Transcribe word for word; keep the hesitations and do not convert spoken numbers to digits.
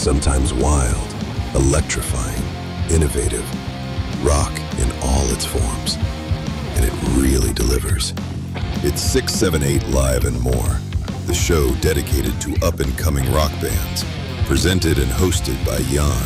sometimes wild, electrifying, innovative, rock in all its forms. And it really delivers. It's six seven eight Live and More, the show dedicated to up-and-coming rock bands, presented and hosted by Jan